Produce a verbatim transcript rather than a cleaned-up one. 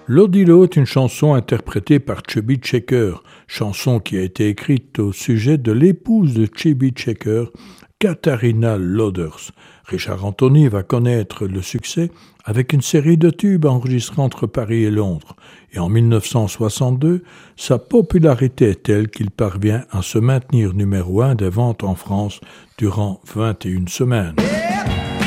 L'Odilo est une chanson interprétée par Chubby Checker, chanson qui a été écrite au sujet de l'épouse de Chubby Checker, Katharina Loders. Richard Anthony va connaître le succès avec une série de tubes enregistrés entre Paris et Londres. Et en mille neuf cent soixante-deux, sa popularité est telle qu'il parvient à se maintenir numéro un des ventes en France durant vingt et une semaines.